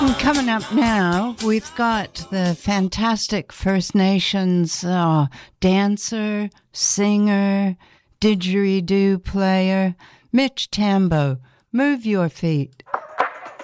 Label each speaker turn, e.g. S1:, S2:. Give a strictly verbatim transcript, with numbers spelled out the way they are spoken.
S1: Coming up now, we've got the fantastic First Nations uh, dancer, singer, didgeridoo player, Mitch Tambo. Move your feet.